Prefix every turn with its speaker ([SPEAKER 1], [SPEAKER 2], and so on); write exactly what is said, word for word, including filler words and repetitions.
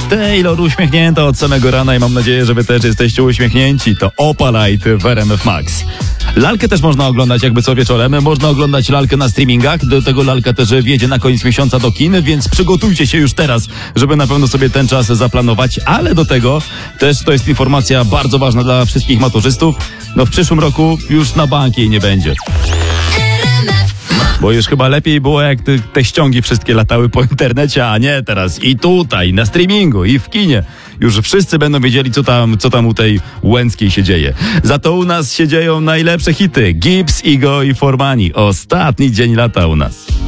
[SPEAKER 1] Taylor uśmiechnięta od samego rana i mam nadzieję, że wy też jesteście uśmiechnięci. To Opalite w R M F Max. Lalkę też można oglądać jakby co wieczorem. Można oglądać lalkę na streamingach. Do tego lalka też wjedzie na koniec miesiąca do kin, więc przygotujcie się już teraz, żeby na pewno sobie ten czas zaplanować. Ale do tego też to jest informacja bardzo ważna dla wszystkich maturzystów. No w przyszłym roku już na bank jej nie będzie. Bo już chyba lepiej było, jak te, te ściągi wszystkie latały po internecie, a nie teraz i tutaj, na streamingu, i w kinie. Już wszyscy będą wiedzieli, co tam, co tam u tej Łęckiej się dzieje. Za to u nas się dzieją najlepsze hity. Gibbs, Igo i Formani. Ostatni dzień lata u nas.